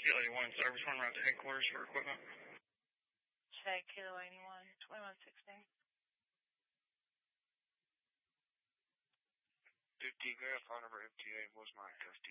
Kilo 81, service one right to headquarters for equipment. Check Kilo 81, 2116. 15 graph, phone number MTA, was my custom.